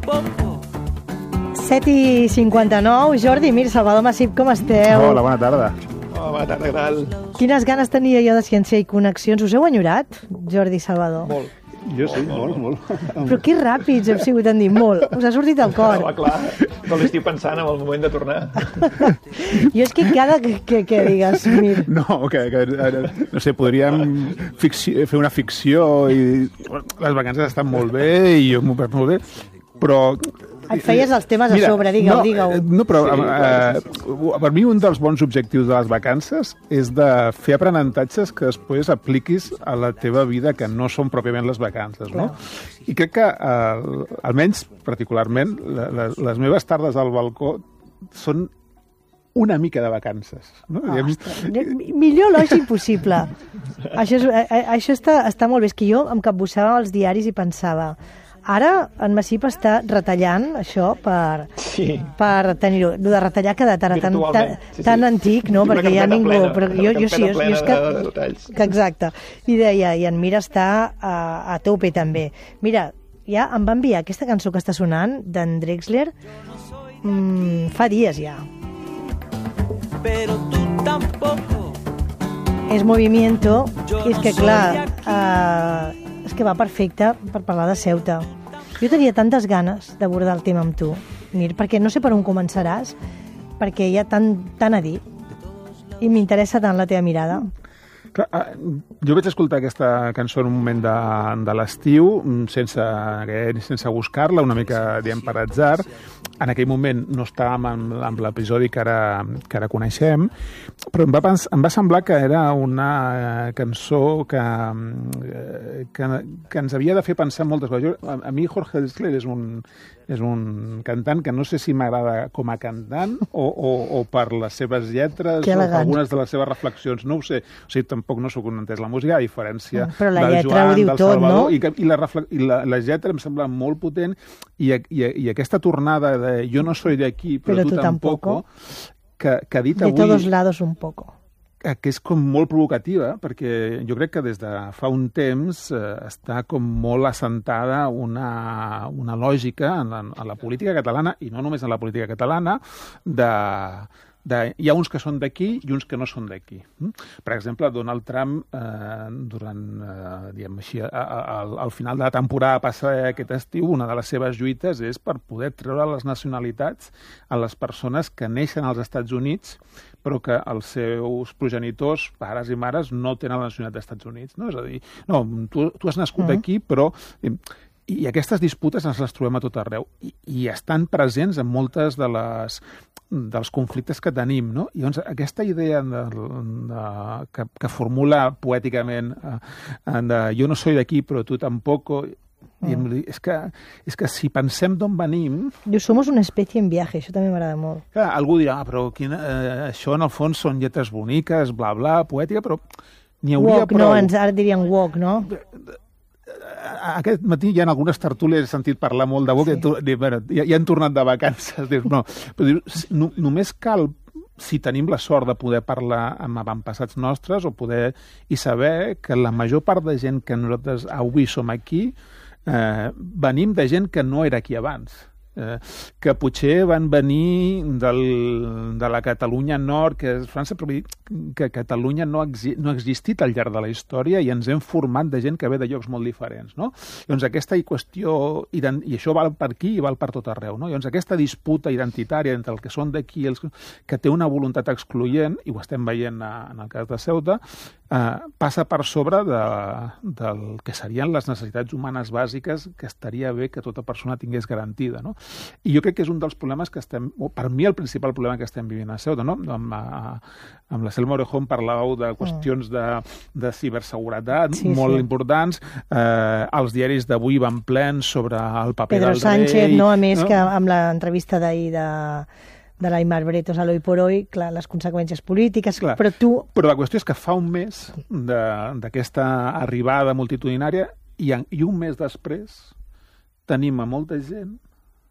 7:59. Jordi, Mir, Salvador Massip, com esteu? Hola, bona tarda. Hola, bona tarda, què tal? Quines ganes tenia jo de Ciència i Connexions. Us heu enyorat, Jordi i Salvador? Molt. Jo sí, molt. Però que ràpids hem sigut en dir molt. Us ha sortit el cor. Home, clar, no l'estiu pensant en el moment de tornar. Jo és que cada que digues, Mir... No, no sé, podríem fer una ficció i les vacances estan molt bé i jo m'ho perd molt bé, però... Et feies els temes a sobre, digueu. No, però per mi un dels bons objectius de les vacances és de fer aprenentatges que després apliquis a la teva vida, que no són pròpiament les vacances, no? I crec que, almenys particularment, les meves tardes al balcó són una mica de vacances. No? Millor lògic possible. Això està molt bé. És que jo em capbussava als diaris i pensava... Ara en Massip està retallant això per tenir-ho. El de retallar ha quedat ara tan antic, no? Perquè ja ningú... Però jo sí, és que... Exacte. I deia, i en Mira està a tope també. Mira, ja em va enviar aquesta cançó que està sonant, d'en Drexler, fa dies ja. Pero tú tampoco. És Movimiento, i és que clar... és que va perfecte per parlar de Ceuta. Jo tenia tantes ganes d'abordar el tema amb tu, Mir, perquè no sé per on començaràs, perquè hi ha tant a dir i m'interessa tant la teva mirada. Clar, jo vaig escoltar aquesta cançó en un moment de l'estiu, sense buscar-la, una mica, diguem, per atzar. En aquell moment no estàvem amb l'episodi que ara coneixem, però em va semblar que era una cançó que ens havia de fer pensar moltes coses. A mi Jorge Drexler és un cantant que no sé si m'agrada com a cantant o per les seves lletres o per algunes de les seves reflexions, no ho sé. O sigui, tampoc no sóc un entès la música, a diferència del Joan, del Salvador, no? I la lletra em sembla molt potent i aquesta tornada de jo no soy de aquí, però tu tampoco, que ha dit avui... De todos lados un poco. Que és com molt provocativa, perquè jo crec que des de fa un temps està com molt assentada una lògica en la política catalana, i no només en la política catalana, hi ha uns que són d'aquí i uns que no són d'aquí. Per exemple, Donald Trump, diguem així, al final de la temporada passada aquest estiu, una de les seves lluites és per poder treure les nacionalitats a les persones que neixen als Estats Units però que els seus progenitors, pares i mares, no tenen la nacionalitat dels Estats Units. No? És a dir, no, tu has nascut aquí, però... I aquestes disputes ens les trobem a tot arreu i estan presents en moltes dels conflictes que tenim, no? I llavors aquesta idea que formula poèticament jo no soy d'aquí però tu tampoco, és que si pensem d'on venim... Somos una especie en viaje, això també m'agrada molt. Clar, algú dirà, però això en el fons són lletres boniques, bla, bla, poètica, però n'hi hauria prou. No, ara dirien woke, no? Aquest matí hi ha algunes tertúlies, he sentit parlar molt de woke, ja han tornat de vacances, no, però només cal, si tenim la sort de poder parlar amb avantpassats nostres o poder i saber que la major part de gent que nosaltres avui som aquí venim de gent que no era aquí abans. Que potser van venir de la Catalunya Nord, que és França, però que Catalunya no ha existit al llarg de la història i ens hem format de gent que ve de llocs molt diferents, no? Llavors aquesta qüestió, i això val per aquí i val per tot arreu, no? Llavors aquesta disputa identitària entre el que són d'aquí, que té una voluntat excloent, i ho estem veient en el cas de Ceuta, passa per sobre del que serien les necessitats humanes bàsiques que estaria bé que tota persona tingués garantida, no? I jo crec que és un dels problemes que per mi el principal problema que estem vivint a Ceuta, no? Amb la Selma Orejón parlàveu de qüestions de ciberseguretat molt importants, els diaris d'avui van plens sobre el paper del rei... Pedro Sánchez, no? A més, que amb l'entrevista d'ahir de l'Aimar Bretos a l'Hoy por Hoy, clar, les conseqüències polítiques, clar, Però la qüestió és que fa un mes d'aquesta arribada multitudinària i un mes després tenim a molta gent,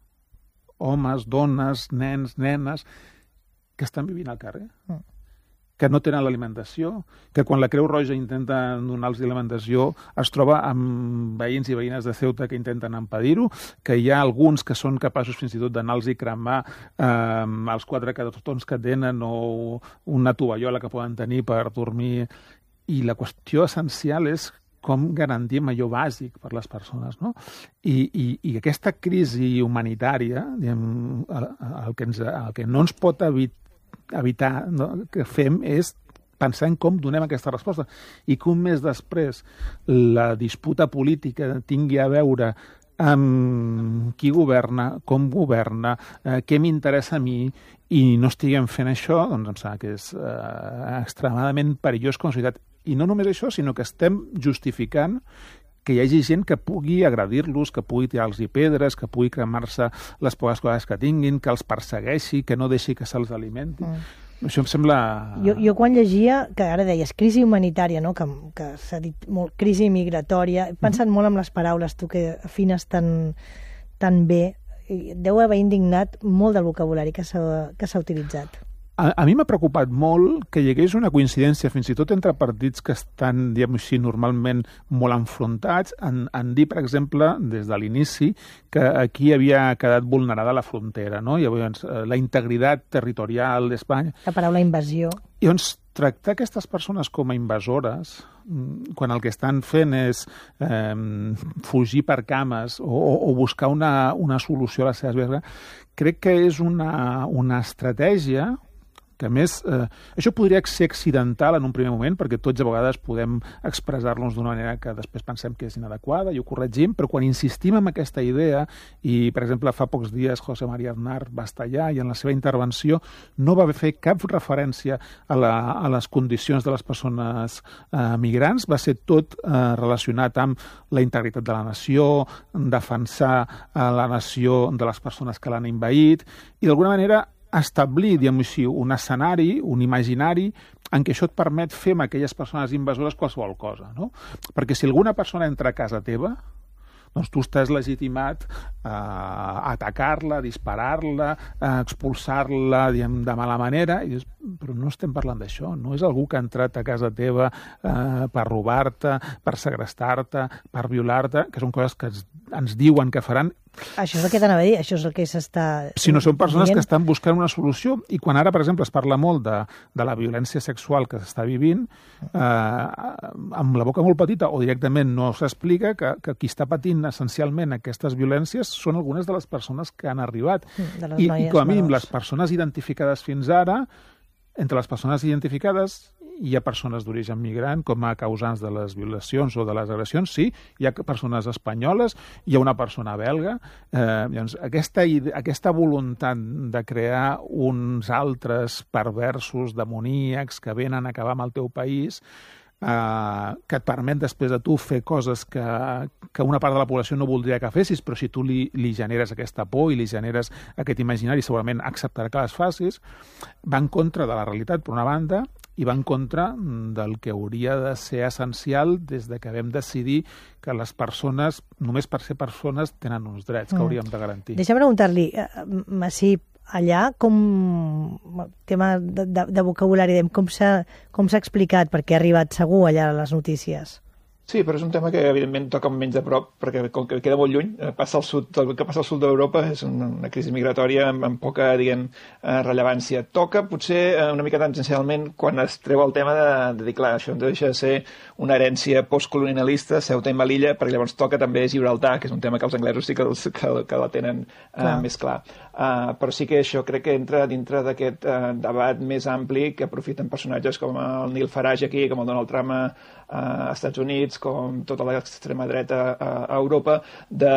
homes, dones, nens, nenes, que estan vivint al carrer. que no tenen l'alimentació, que quan la Creu Roja intenta donar-los alimentació es troba amb veïns i veïnes de Ceuta que intenten impedir-ho, que hi ha alguns que són capaços fins i tot d'anar-los i cremar els 4 cartons que tenen o una tovallola que poden tenir per dormir. I la qüestió essencial és com garantim allò bàsic per les persones, no? I aquesta crisi humanitària, diguem, el que no ens pot evitar, no, que fem és pensar en com donem aquesta resposta i que un mes després la disputa política tingui a veure amb qui governa, com governa, què m'interessa a mi, i no estiguem fent això, doncs em sembla que és extremadament perillós com a societat. I no només això, sinó que estem justificant que hi hagi gent que pugui agredir-los, que pugui tirar-los pedres, que pugui cremar-se les poques coses que tinguin, que els persegueixi, que no deixi que se'ls alimenti. Això em sembla... Jo quan llegia, que ara deies crisi humanitària, no? Que s'ha dit molt crisi migratòria, he pensat molt en les paraules, tu que afines tan bé, deu haver indignat molt del vocabulari que s'ha utilitzat. A mi m'ha preocupat molt que hi hagués una coincidència fins i tot entre partits que estan, diguem així, normalment molt enfrontats en dir, per exemple, des de l'inici, que aquí havia quedat vulnerada la frontera, no? Llavors, la integritat territorial d'Espanya... La paraula invasió. I llavors, tractar aquestes persones com a invasores, quan el que estan fent és fugir per cames o buscar una solució a les seves vides, crec que és una estratègia que a més, això podria ser accidental en un primer moment, perquè tots a vegades podem expressar-nos d'una manera que després pensem que és inadequada i ho corregim, però quan insistim en aquesta idea, i per exemple fa pocs dies José María Aznar va estar allà i en la seva intervenció no va fer cap referència a les condicions de les persones migrants, va ser tot relacionat amb la integritat de la nació, defensar la nació de les persones que l'han envaït, i d'alguna manera establir, diguem-ho així, un escenari, un imaginari, en què això et permet fer amb aquelles persones invasores qualsevol cosa, no? Perquè si alguna persona entra a casa teva, doncs tu estàs legitimat a atacar-la, a disparar-la, a expulsar-la, diguem, de mala manera, i dius, però no estem parlant d'això, no és algú que ha entrat a casa teva per robar-te, per segrestar-te, per violar-te, que són coses que ens diuen que faran. Això és el que t'anava a dir, això és el que s'està... Si no són persones que estan buscant una solució, i quan ara, per exemple, es parla molt de la violència sexual que s'està vivint, amb la boca molt petita, o directament no s'explica que qui està patint essencialment aquestes violències són algunes de les persones que han arribat. I com a mínim, les persones identificades fins ara, entre les persones identificades hi ha persones d'origen migrant com a causants de les violacions o de les agressions, sí, hi ha persones espanyoles, hi ha una persona belga. Llavors, aquesta voluntat de crear uns altres perversos, demoníacs, que venen a acabar amb el teu país, que et permet després de tu fer coses que una part de la població no voldria que fessis, però si tu li generes aquesta por i li generes aquest imaginari, segurament acceptarà que les facis, va en contra de la realitat, per una banda, i va en contra del que hauria de ser essencial des de que vam decidir que les persones, només per ser persones, tenen uns drets que hauríem de garantir. Deixa'm preguntar-li, Massip, allà tema de vocabulari, com s'ha explicat, perquè ha arribat segur allà a les notícies? Sí, però és un tema que evidentment toca menys de prop, perquè com que queda molt lluny, passa al sud, el que passa al sud d'Europa és una crisi migratòria amb poca, diguem, rellevància. Toca potser una mica tangencialment quan es treu el tema de dir, clar, això deixa de ser una herència postcolonialista, Ceuta i Melilla, perquè llavors toca també Gibraltar, que és un tema que els anglesos sí que la tenen més clar. Però sí que això crec que entra dintre d'aquest debat més ampli que aprofiten personatges com el Nigel Farage aquí, com el Donald Trump a Estats Units, com tota l'extrema dreta a Europa, de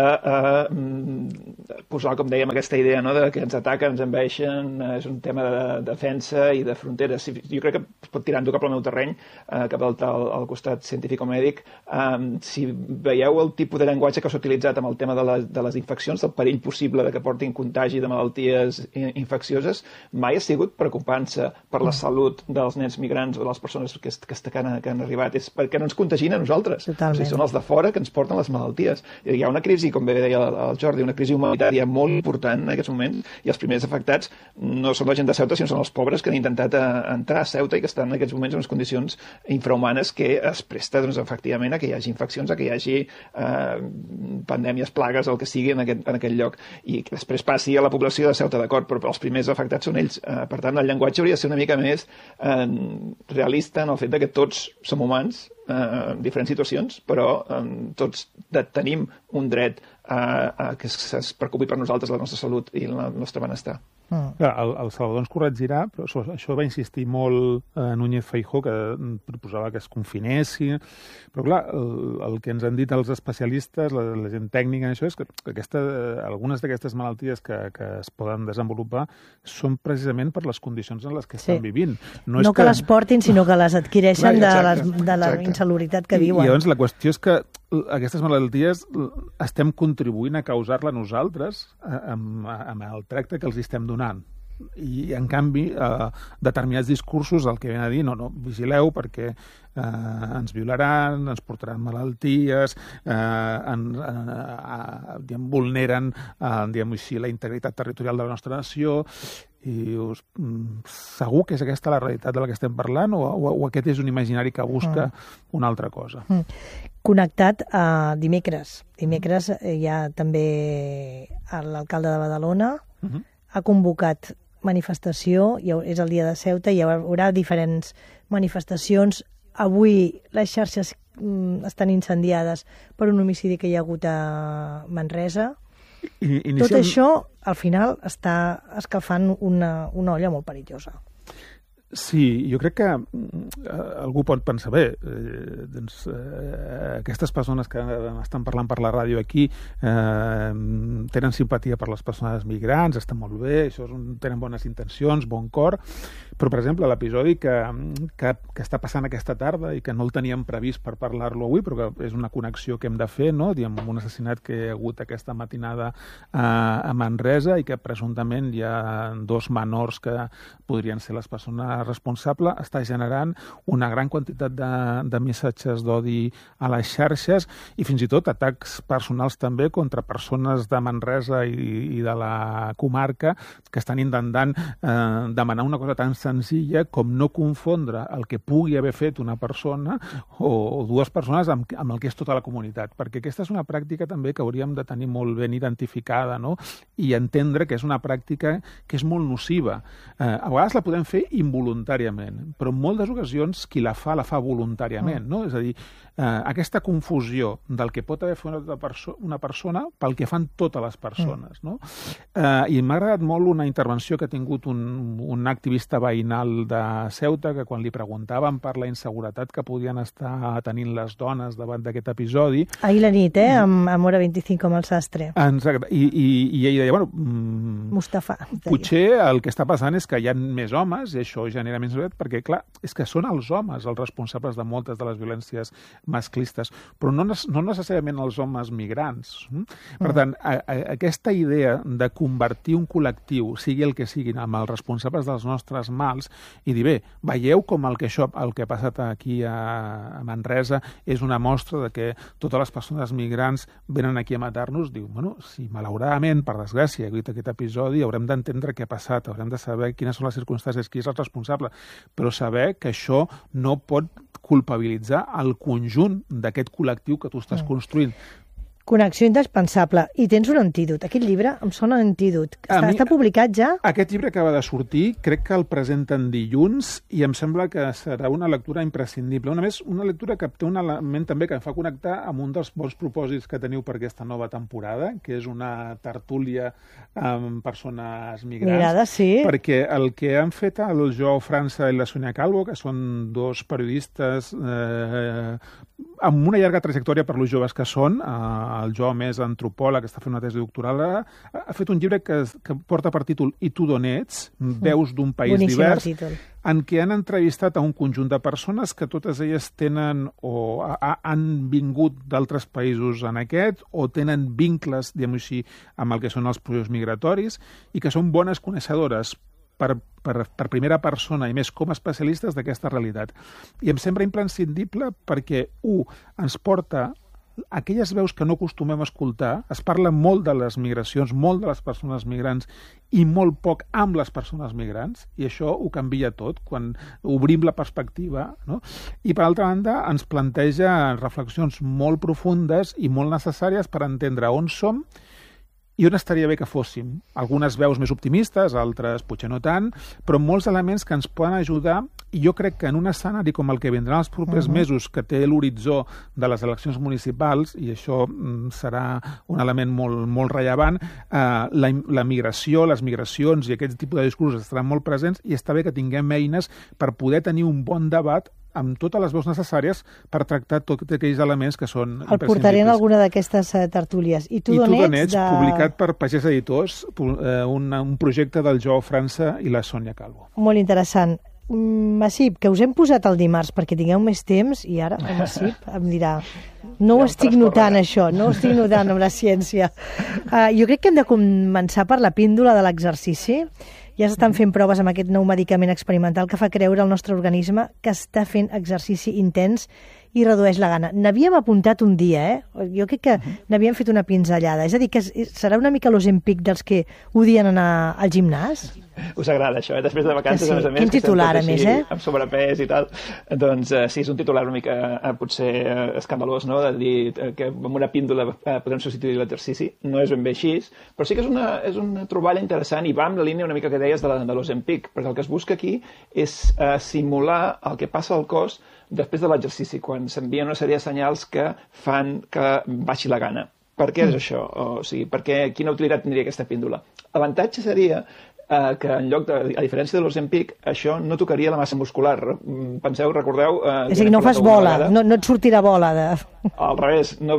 posar, com dèiem, aquesta idea, no?, de que ens ataquen, ens envaeixen, és un tema de defensa i de fronteres. Jo crec que es pot tirar-ho cap al meu terreny, cap al costat científic-mèdic. Si veieu el tipus de llenguatge que s'ha utilitzat amb el tema de les infeccions, del perill possible de que portin contagi de malalties infeccioses, mai ha sigut preocupant-se per la salut dels nens migrants o de les persones que han arribat. És perquè no ens contagien a nosaltres. O sigui, són els de fora que ens porten les malalties. Hi ha una crisi, com bé deia el Jordi, una crisi humanitària sanitària molt important en aquests moments, i els primers afectats no són la gent de Ceuta, sinó són els pobres que han intentat entrar a Ceuta i que estan en aquests moments en unes condicions infrahumanes que es presta, doncs, efectivament, a que hi hagi infeccions, a que hi hagi pandèmies, plagues, el que sigui en aquell lloc, i que després passi a la població de Ceuta, d'acord, però els primers afectats són ells. Per tant, el llenguatge hauria de ser una mica més realista en el fet que tots som humans en diferents situacions, però tots tenim un dret a que es preocupi per nosaltres la nostra salut i el nostre benestar. Clar, el Salvador ens corregirà, però això va insistir molt Núñez Feijóo, que proposava que es confinessin, però clar, el que ens han dit els especialistes, la gent tècnica en això, és que algunes d'aquestes malalties que es poden desenvolupar són precisament per les condicions en les que estan vivint. No que les portin, sinó que les adquireixen de la insalubritat que viuen. I llavors la qüestió és que aquestes malalties estem contribuint a causar-la nosaltres amb el tracte que els estem donant. I, en canvi, determinats discursos el que ven a dir, no, vigileu perquè ens violaran, ens portaran malalties, vulneren, diguem-ho així, la integritat territorial de la nostra nació, i dius, segur que és aquesta la realitat de la que estem parlant o aquest és un imaginari que busca una altra cosa? Connectat a dimecres. Dimecres hi ha també l'alcalde de Badalona, ha convocat manifestació, és el dia de Ceuta, hi haurà diferents manifestacions. Avui les xarxes estan incendiades per un homicidi que hi ha hagut a Manresa. Tot això, al final, està escalfant una olla molt perillosa. Sí, jo crec que algú pot pensar, bé, aquestes persones que estan parlant per la ràdio aquí tenen simpatia per les persones migrants, està molt bé, tenen bones intencions, bon cor, però, per exemple, l'episodi que està passant aquesta tarda i que no el teníem previst per parlar-lo avui, però que és una connexió que hem de fer, no? Diguem, un assassinat que hi ha hagut aquesta matinada a Manresa i que presumptament hi ha 2 menors que podrien ser les persones responsable, està generant una gran quantitat de missatges d'odi a les xarxes i fins i tot atacs personals també contra persones de Manresa i de la comarca que estan intentant demanar una cosa tan senzilla com no confondre el que pugui haver fet una persona o 2 persones amb el que és tota la comunitat, perquè aquesta és una pràctica també que hauríem de tenir molt ben identificada, no? I entendre que és una pràctica que és molt nociva. A vegades la podem fer involuntàriament, però en moltes ocasions qui la fa voluntàriament, no? És a dir, aquesta confusió del que pot haver fet una persona pel que fan totes les persones, no? I m'ha agradat molt una intervenció que ha tingut un activista veïnal de Ceuta que quan li preguntaven per la inseguretat que podien estar tenint les dones davant d'aquest episodi... Ahir la nit, amb Hora 25 com el sastre. Exacte. I ell deia, bueno... Mustafa. Potser el que està passant és que hi ha més homes i això genera més inseguretat perquè, clar, és que són els homes els responsables de moltes de les violències masclistes, però no necessàriament els homes migrants. Per tant, aquesta idea de convertir un col·lectiu, sigui el que siguin, amb els responsables dels nostres mals i dir, bé, veieu com el que ha passat aquí a Manresa és una mostra de que totes les persones migrants venen aquí a matar-nos, diu, bueno, si malauradament, per desgràcia, ha hagut aquest episodi, haurem d'entendre què ha passat, haurem de saber quines són les circumstàncies, qui és el responsable, però saber que això no pot culpabilitzar el conjunt d'aquest col·lectiu que tu estàs construint. Connexió indispensable. I tens un antídot. Aquest llibre em sona antídot. Està publicat ja? Aquest llibre acaba de sortir, crec que el presenten dilluns i em sembla que serà una lectura imprescindible. A més, una lectura que té un element també que em fa connectar amb un dels bons propòsits que teniu per aquesta nova temporada, que és una tertúlia amb persones migrants. Sí. Perquè el que han fet el Joao França i la Sonia Calvo, que són 2 periodistes amb una llarga trajectòria per los joves que són, el Joao més antropòleg, que està fent una tesi doctoral, ha fet un llibre que porta per títol I tu d'on ets? Veus d'un país divers, en què han entrevistat a un conjunt de persones que totes elles tenen o han vingut d'altres països en aquest o tenen vincles, diguem-ho així, amb el que són els processos migratoris i que són bones coneixedores per primera persona i més com a especialistes d'aquesta realitat. I em sembla imprescindible perquè, ens porta aquelles veus que no acostumem a escoltar, es parla molt de les migracions, molt de les persones migrants i molt poc amb les persones migrants, i això ho canvia tot quan obrim la perspectiva, no? I per altra banda ens planteja reflexions molt profundes i molt necessàries per entendre on som i on estaria bé que fóssim. Algunes veus més optimistes, altres potser no tant, però molts elements que ens poden ajudar, i jo crec que en un escenari com el que vindrà els propers mesos, que té l'horitzó de les eleccions municipals, i això serà un element molt rellevant, la migració, les migracions i aquest tipus de discursos estaran molt presents, i està bé que tinguem eines per poder tenir un bon debat amb totes les veus necessàries per tractar tots aquells elements que són imprescindibles. El portaré en alguna d'aquestes tertúlies. I tu d'on ets? Publicat per Pagès Editors, un projecte del Joao França i la Sònia Calvo. Molt interessant. Massip, que us hem posat el dimarts perquè tingueu més temps, i ara el Massip em dirà no ho estic notant això, no ho estic notant amb la ciència. Jo crec que hem de començar per la píndola de l'exercici. Ja s'estan fent proves amb aquest nou medicament experimental que fa creure al nostre organisme que està fent exercici intens i redueix la gana. N'havíem apuntat un dia, Jo crec que n'havíem fet una pinzellada. És a dir, que serà una mica l'Ozempic dels que odien anar al gimnàs? Us agrada això, Després de vacances, sí. A més, Quin titular, a més, amb sobrepès i tal. Doncs sí, és un titular una mica potser escandalós, no?, de dir que amb una píndola podem substituir l'exercici. No és ben bé així, però sí que és una troballa interessant i va amb la línia una mica que deies de l'Ozempic, perquè el que es busca aquí és simular el que passa al cos després de l'exercici, quan s'envien una sèrie de senyals que fan que baixi la gana. Per què és això? O sigui, quina utilitat tindria aquesta píndola? L'avantatge seria que en lloc de, a diferència de l'Ozempic, això no tocaria la massa muscular. Penseu, recordeu... És a dir, no fas bola, no et sortirà bola de... Al revés, no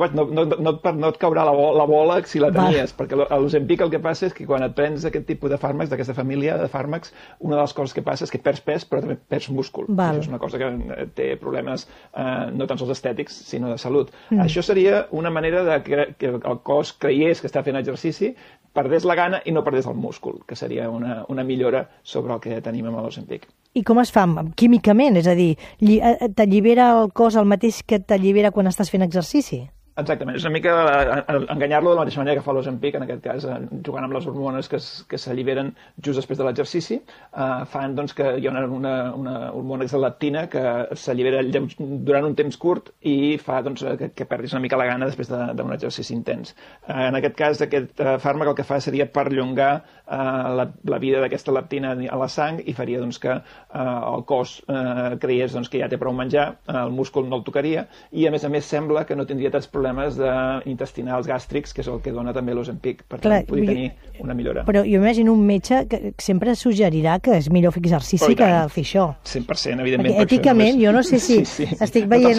et caurà la bola si la tenies, perquè l'Ozempic el que passa és que quan et prens aquest tipus de fàrmacs, d'aquesta família de fàrmacs, una de les coses que passa és que perds pes, però també perds múscul. Això és una cosa que té problemes no tan sols estètics, sinó de salut. Això seria una manera de que el cos creiés que està fent exercici, perdés la gana i no perdés el múscul, que seria una millora sobre el que tenim amb l'Ozempic. I com es fa? Químicament? És a dir, t'allibera el cos el mateix que t'allibera quan estàs fent exercici? Exactament, és una mica enganyar-lo de la mateixa manera que fa l'Ozempic, en aquest cas, jugant amb les hormones que s'alliberen just després de l'exercici, fan doncs, que hi ha una hormona que és la leptina que s'allibera durant un temps curt i fa doncs, que perdis una mica la gana després d'un exercici intens. En aquest cas, aquest fàrmac el que fa seria perllongar la vida d'aquesta leptina a la sang i faria doncs, que el cos creiés doncs, que ja té prou menjar, el múscul no el tocaria i a més sembla que no tindria tants problemes intestinals, gàstrics, que és el que dona també l'Ozempic, per tant, podria tenir una millora. Però jo imagino un metge que sempre suggerirà que és millor fer exercici que fer això. 100%, evidentment. Perquè èticament, jo no sé si estic veient...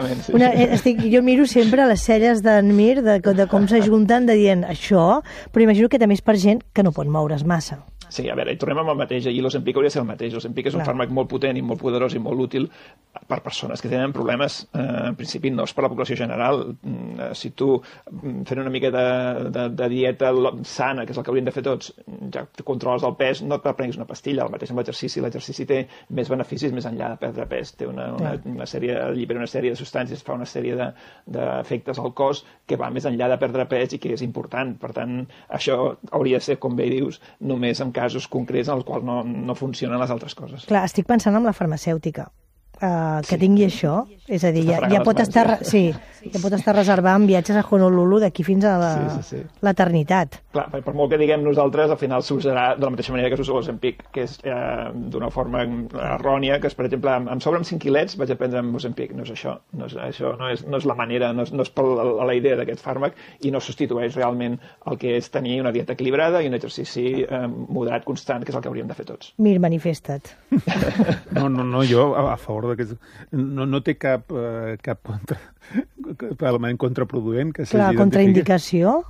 Jo miro sempre les sèries d'en Mir, de com s'ajunten, de dient això, però imagino que també és per gent que no pot moure's massa. Sí, a veure, i tornem amb el mateix, i l'Ozempic hauria de ser el mateix. L'Ozempic és un fàrmac molt potent i molt poderós i molt útil per persones que tenen problemes, en principi no és per la població general. Si tu fent una mica de dieta sana, que és el que hauríem de fer tots, ja controles el pes, no et prenguis una pastilla, el mateix amb l'exercici té més beneficis més enllà de perdre pes, té allibera una sèrie de substàncies, fa una sèrie d'efectes al cos que va més enllà de perdre pes i que és important. Per tant, això hauria de ser, com bé dius, només en casos concrets en els quals no funcionen les altres coses. Clar, estic pensant en la farmacèutica. Que tingui això, és a dir, ja pot estar reservant viatges a Honolulu d'aquí fins a l'eternitat. Clar, per molt que diguem nosaltres, al final s'usarà de la mateixa manera que s'usa l'Ozempic, que és d'una forma errònia, que és, per exemple, em sobren 5 quilets, vaig a prendre amb Ozempic. No és això, no és la manera, no és per la idea d'aquest fàrmac i no substitueix realment el que és tenir una dieta equilibrada i un exercici moderat, constant, que és el que hauríem de fer tots. Mir, manifesta't. No, jo a favor no té cap element contraproduent que s'hagi d'identificat. Contraindicació?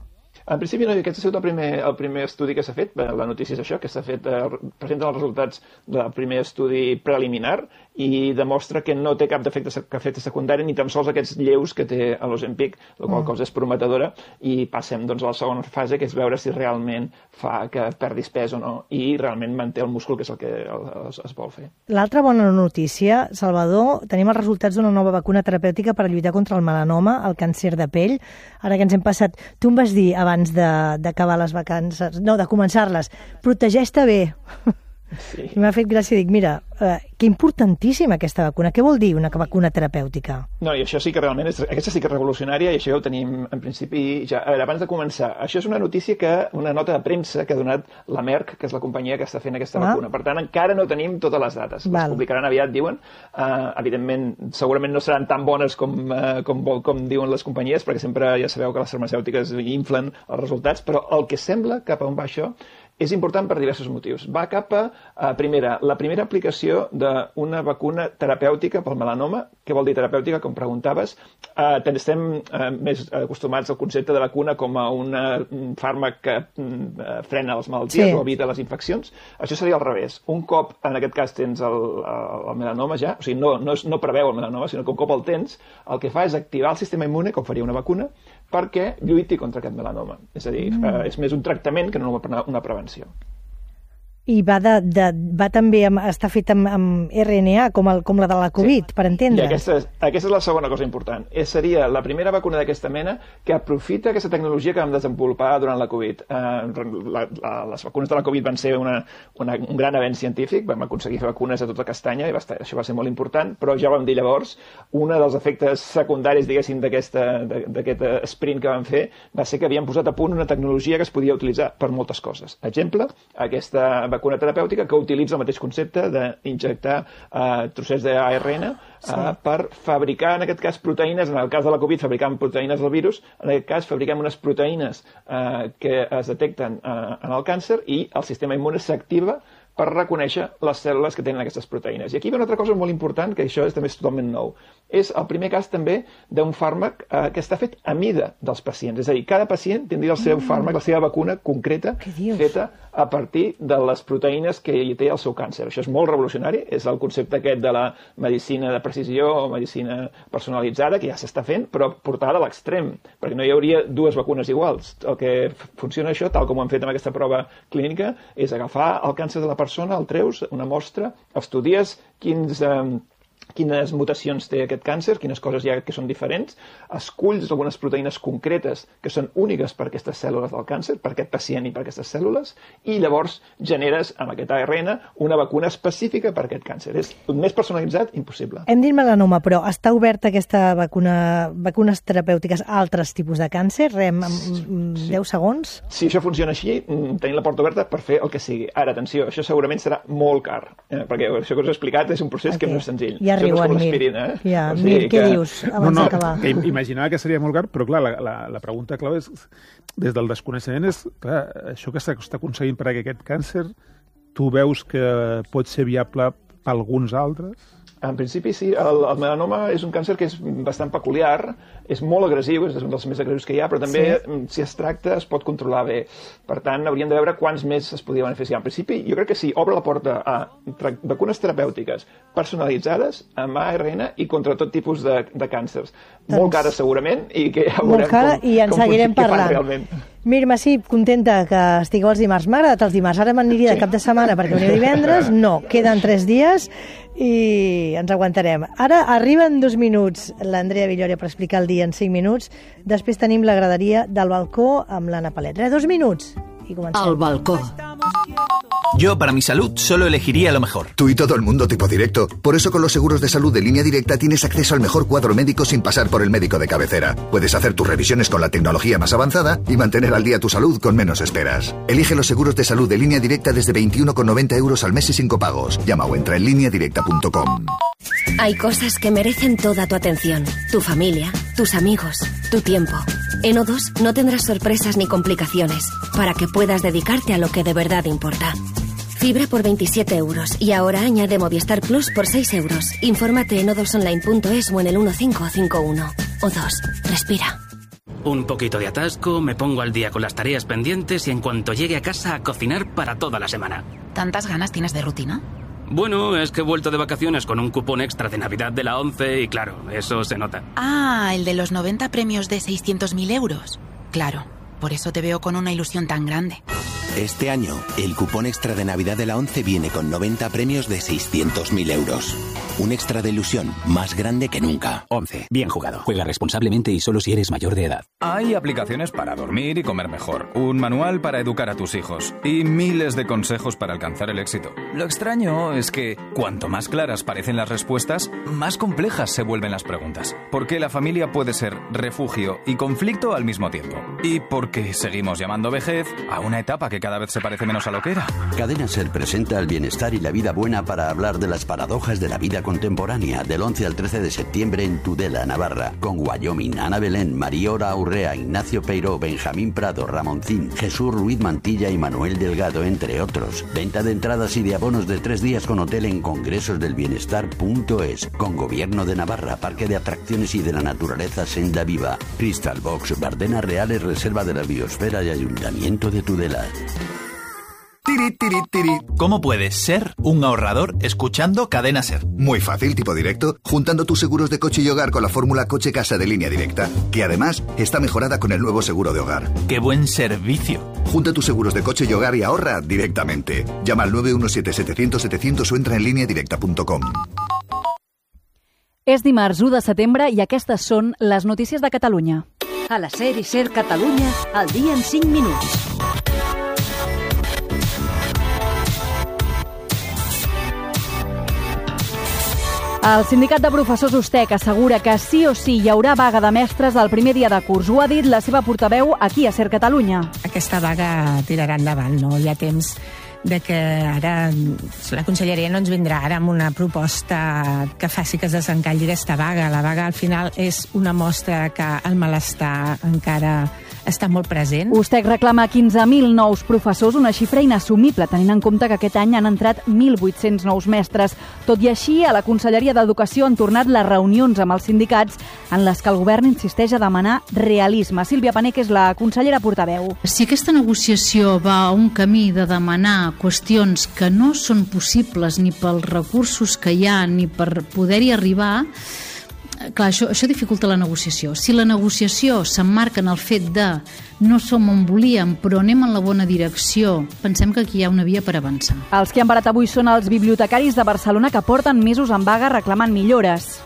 En principi, no, aquest ha sigut el primer estudi que s'ha fet. La notícia és això, que s'ha fet, presenten els resultats del primer estudi preliminar i demostra que no té cap efecte secundari ni tan sols aquests lleus que té l'Ozempic, la qual cosa és prometedora, i passem doncs, a la segona fase, que és veure si realment fa que perdis pes o no, i realment manté el múscul, que és el que es vol fer. L'altra bona notícia, Salvador, tenim els resultats d'una nova vacuna terapèutica per lluitar contra el melanoma, el càncer de pell. Ara que ens hem passat... Tu em vas dir abans d'acabar les vacances, no, de començar-les, protegeix-te bé. Sí. M'ha fet gràcia, dic, mira, que importantíssima aquesta vacuna. Què vol dir una vacuna terapèutica? No, i això sí que realment aquesta sí que és revolucionària, i això ja ho tenim en principi ja. A veure, abans de començar, això és una notícia una nota de premsa que ha donat la Merck, que és la companyia que està fent aquesta vacuna. Per tant, encara no tenim totes les dates. Les publicaran aviat, diuen. Evidentment, segurament no seran tan bones com diuen les companyies, perquè sempre ja sabeu que les farmacèutiques inflen els resultats, però el que sembla cap a on va això és important per diversos motius. Va cap a, la primera aplicació d'una vacuna terapèutica pel melanoma. Què vol dir terapèutica, com preguntaves? Estem més acostumats al concepte de vacuna com a un fàrmac que frena les malalties o evita les infeccions. Això seria al revés. Un cop, en aquest cas, tens el melanoma ja, o sigui, no preveu el melanoma, sinó que un cop el tens, el que fa és activar el sistema immune, com faria una vacuna, perquè lluiti contra aquest melanoma. És a dir, és més un tractament que no una prevenció. I va també està fet amb RNA, com la de la Covid, per entendre. I aquesta és la segona cosa important. Seria la primera vacuna d'aquesta mena que aprofita aquesta tecnologia que vam desenvolupar durant la Covid. Les vacunes de la Covid van ser un gran avenç científic, vam aconseguir fer vacunes a tota castanya, i això va ser molt important, però ja vam dir llavors, un dels efectes secundaris, diguéssim, d'aquest sprint que vam fer, va ser que havíem posat a punt una tecnologia que es podia utilitzar per moltes coses. Exemple, aquesta vacuna terapèutica que utilitza el mateix concepte d'injectar trossets d'ARN per fabricar, en aquest cas, proteïnes. En el cas de la Covid fabricàvem proteïnes del virus, en aquest cas fabriquem unes proteïnes que es detecten en el càncer i el sistema immune s'activa per reconèixer les cèl·lules que tenen aquestes proteïnes. I aquí hi ha una altra cosa molt important, que això també és totalment nou. És el primer cas també d'un fàrmac que està fet a mida dels pacients. És a dir, cada pacient tindria el seu fàrmac, la seva vacuna concreta, feta a partir de les proteïnes que hi té el seu càncer. Això és molt revolucionari, és el concepte aquest de la medicina de precisió o medicina personalitzada, que ja s'està fent, però portada a l'extrem, perquè no hi hauria dues vacunes iguals. El que funciona això, tal com ho han fet amb aquesta prova clínica, és agafar el càncer de la persona, el treus, una mostra, estudies quines mutacions té aquest càncer, quines coses hi ha que són diferents, esculls algunes proteïnes concretes que són úniques per aquestes cèl·lules del càncer, per aquest pacient i per aquestes cèl·lules, i llavors generes amb aquest ARN una vacuna específica per aquest càncer. És més personalitzat impossible. Hem dit melanoma, però està oberta aquesta vacunes terapèutiques a altres tipus de càncer? En 10 segons? Si això funciona així, tenim la porta oberta per fer el que sigui. Ara, atenció, això segurament serà molt car, perquè això que us he explicat és un procés que no és senzill. Ja riuen, Mir, què dius abans d'acabar? Imaginava que seria molt car, però clar, la pregunta clau és, des del desconeixement, és, clar, això que s'està aconseguint per aquest càncer, tu veus que pot ser viable per alguns altres? En principi sí, el melanoma és un càncer que és bastant peculiar, és molt agressiu, és un dels més agressius que hi ha, però també si es tracta es pot controlar bé. Per tant, hauríem de veure quants més es podria beneficiar. En principi, jo crec que sí, obre la porta a vacunes terapèutiques personalitzades amb ARN i contra tot tipus de càncers. Molt cares segurament, i que ja veurem i en seguirem parlant. Mir Massip, contenta que estigueu els dimarts. M'ha agradat els dimarts. Ara m'aniria de cap de setmana perquè veniu divendres. No, queden 3 dies i ens aguantarem. Ara arriben 2 minuts l'Andrea Villoria per explicar el dia en 5 minuts. Després tenim la graderia del balcó amb l'Anna Palet. 2 minuts i comencem. Al balcó. Yo, para mi salud, solo elegiría lo mejor. Tú y todo el mundo tipo directo. Por eso con los seguros de salud de Línea Directa tienes acceso al mejor cuadro médico sin pasar por el médico de cabecera. Puedes hacer tus revisiones con la tecnología más avanzada y mantener al día tu salud con menos esperas. Elige los seguros de salud de Línea Directa desde 21,90 € al mes y sin copagos. Llama o entra en lineadirecta.com. Hay cosas que merecen toda tu atención. Tu familia, tus amigos, tu tiempo. En O2 no tendrás sorpresas ni complicaciones para que puedas dedicarte a lo que de verdad importa. Fibra por 27 € y ahora añade Movistar Plus por 6 €. Infórmate en o2online.es o en el 1551. O2. Respira. Un poquito de atasco, me pongo al día con las tareas pendientes y en cuanto llegue a casa a cocinar para toda la semana. ¿Tantas ganas tienes de rutina? Bueno, es que he vuelto de vacaciones con un cupón extra de Navidad de la ONCE y claro, eso se nota. Ah, el de los 90 premios de 600.000 euros. Claro, por eso te veo con una ilusión tan grande. Este año, el cupón extra de Navidad de la ONCE viene con 90 premios de 600.000 euros. Un extra de ilusión más grande que nunca. ONCE. Bien jugado. Juega responsablemente y solo si eres mayor de edad. Hay aplicaciones para dormir y comer mejor, un manual para educar a tus hijos y miles de consejos para alcanzar el éxito. Lo extraño es que cuanto más claras parecen las respuestas, más complejas se vuelven las preguntas. Porque la familia puede ser refugio y conflicto al mismo tiempo. Y porque seguimos llamando vejez a una etapa que cada vez se parece menos a lo que era. Cadena SER presenta el bienestar y la vida buena para hablar de las paradojas de la vida contemporánea del 11 al 13 de septiembre en Tudela, Navarra, con Wyoming, Ana Belén, Mariora Aurrea, Ignacio Peiró, Benjamín Prado, Ramoncín, Jesús Ruiz Mantilla y Manuel Delgado, entre otros. Venta de entradas y de abonos de 3 días con hotel en congresosdelbienestar.es, con Gobierno de Navarra, Parque de Atracciones y de la Naturaleza Senda Viva, Crystal Box, Bardenas Reales, Reserva de la Biosfera y Ayuntamiento de Tudela. ¿Cómo puedes ser un ahorrador escuchando Cadena SER? Muy fácil, tipo directo, juntando tus seguros de coche y hogar con la fórmula Coche-Casa de Línea Directa, que además está mejorada con el nuevo seguro de hogar. ¡Qué buen servicio! Junta tus seguros de coche y hogar y ahorra directamente. Llama al 917-700-700 o entra en lineadirecta.com. És dimarts 1 de setembre i aquestes són les notícies de Catalunya. A la SER i SER Catalunya, al dia en 5 minuts. El sindicat de professors USTEC assegura que sí o sí hi haurà vaga de mestres el primer dia de curs. Ho ha dit la seva portaveu aquí a SER Catalunya. Aquesta vaga tirarà endavant, no? Hi ha temps de que ara la conselleria no ens vindrà ara amb una proposta que faci que es desencalli aquesta vaga. La vaga al final és una mostra que el malestar encara està molt present. USTEC reclama 15.000 nous professors, una xifra inassumible, tenint en compte que aquest any han entrat 1.800 nous mestres. Tot i així, a la Conselleria d'Educació han tornat les reunions amb els sindicats en les que el govern insisteix a demanar realisme. Sílvia Pané, que és la consellera portaveu. Si aquesta negociació va a un camí de demanar qüestions que no són possibles ni pels recursos que hi ha ni per poder-hi arribar, clar, això dificulta la negociació. Si la negociació s'emmarca en el fet de no som on volíem, però anem en la bona direcció, pensem que aquí hi ha una via per avançar. Els que han parat avui són els bibliotecaris de Barcelona que porten mesos en vaga reclamant millores.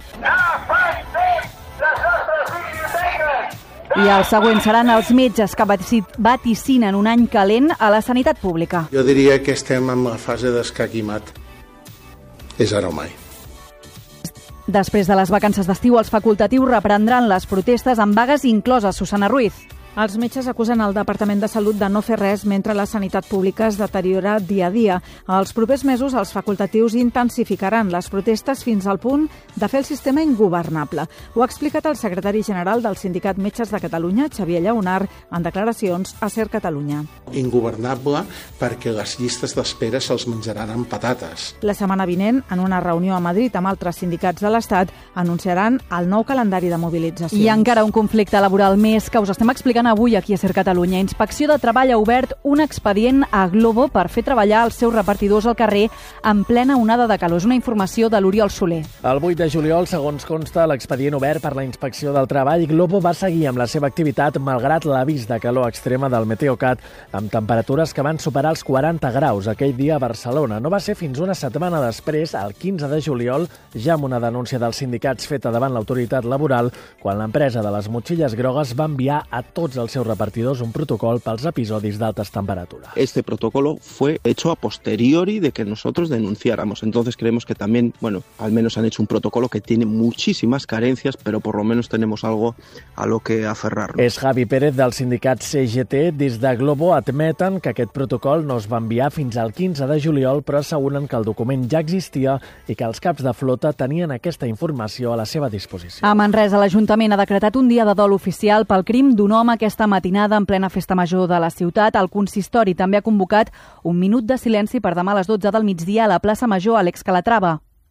I els següents seran els metges que vaticinen un any calent a la sanitat pública. Jo diria que estem en la fase d'escac i mat. És ara o mai. Després de les vacances d'estiu, els facultatius reprendran les protestes amb vagues incloses. Susana Ruiz. Els metges acusen el Departament de Salut de no fer res mentre la sanitat pública es deteriora dia a dia. Els propers mesos, els facultatius intensificaran les protestes fins al punt de fer el sistema ingovernable. Ho ha explicat el secretari general del Sindicat Metges de Catalunya, Xavier Lleonard, en declaracions a SER Catalunya. Ingovernable perquè les llistes d'espera se'ls menjaran amb patates. La setmana vinent, en una reunió a Madrid amb altres sindicats de l'Estat, anunciaran el nou calendari de mobilitzacions. I encara un conflicte laboral més que us estem explicant avui aquí a SER Catalunya. Inspecció de Treball ha obert un expedient a Glovo per fer treballar els seus repartidors al carrer en plena onada de calor. És una informació de l'Oriol Soler. El 8 de juliol, segons consta l'expedient obert per la Inspecció del Treball, Glovo va seguir amb la seva activitat malgrat l'avís de calor extrema del Meteocat, amb temperatures que van superar els 40 graus aquell dia a Barcelona. No va ser fins una setmana després, el 15 de juliol, ja amb una denúncia dels sindicats feta davant l'autoritat laboral, quan l'empresa de les motxilles grogues va enviar a tots els seus repartidors un protocol pels episodis d'altes temperaturas. Este protocolo fue hecho a posteriori de que nosotros denunciáramos. Entonces creemos que también, bueno, al menos han hecho un protocolo que tiene muchísimas carencias, pero por lo menos tenemos algo a lo que aferrarnos. És Javi Pérez del sindicat CGT. Des de Glovo admeten que aquest protocol no es va enviar fins al 15 de juliol, però asseguren que el document ja existia i que els caps de flota tenien aquesta informació a la seva disposició. A Manresa, l'Ajuntament ha decretat un dia de dol oficial pel crim d'un home aquesta matinada en plena festa major de la ciutat. El consistori també ha convocat un minut de silenci per demà a les 12 del migdia a la plaça Major Àlex Calatrava.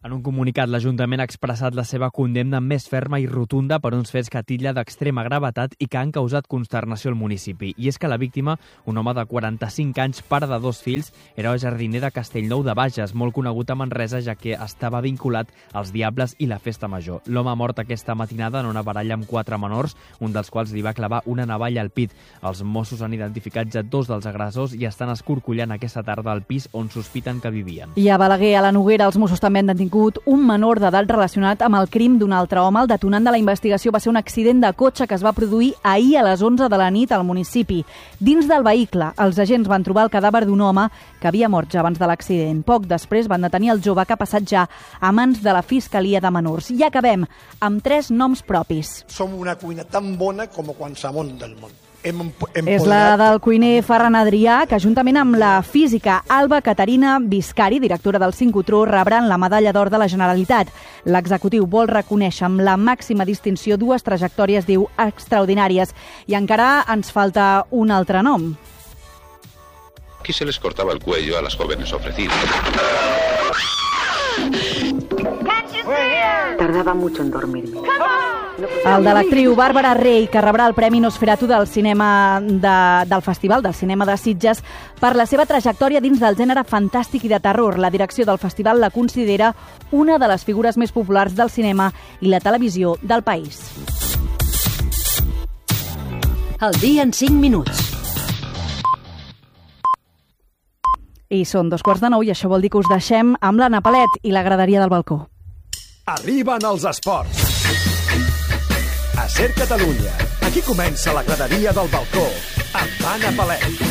En un comunicat, l'Ajuntament ha expressat la seva condemna més ferma i rotunda per uns fets que titlla d'extrema gravetat i que han causat consternació al municipi. I és que la víctima, un home de 45 anys, pare de 2 fills, era jardiner de Castellnou de Bages, molt conegut a Manresa, ja que estava vinculat als Diables i la Festa Major. L'home ha mort aquesta matinada en una baralla amb 4 menors, un dels quals li va clavar una navalla al pit. Els Mossos han identificat ja 2 dels agressors i estan escorcollant aquesta tarda al pis on sospiten que vivien. I a Balaguer, a la Noguera, els Mossos també han detingut un menor d'edat relacionat amb el crim d'un altre home. El detonant de la investigació va ser un accident de cotxe que es va produir ahir a les 11 de la nit al municipi. Dins del vehicle, els agents van trobar el cadàver d'un home que havia mort ja abans de l'accident. Poc després van detenir el jove que ha passat ja a mans de la Fiscalia de Menors. I acabem amb 3 noms propis. Som una cuina tan bona com qualsevol del món. És la del cuiner Ferran Adrià, que juntament amb la física Alba Caterina Viscari, directora del Sincrotró, rebran la medalla d'or de la Generalitat. L'executiu vol reconèixer amb la màxima distinció 2 trajectòries, diu, extraordinàries. I encara ens falta un altre nom. Aquí se les cortaba el cuello a las jóvenes ofrecidas. Tardaba mucho en dormirme. El de l'actriu Bàrbara Rey, que rebrà el Premi Nosferatu del del Festival del Cinema de Sitges per la seva trajectòria dins del gènere fantàstic i de terror. La direcció del festival la considera una de les figures més populars del cinema i la televisió del país. El dia en 5 minuts. I són 2:15 i això vol dir que us deixem amb l'Anna Palet i la graderia del balcó. Arriben els esports. A Ser Catalunya, aquí comença la graderia del balcó amb Anna Palet.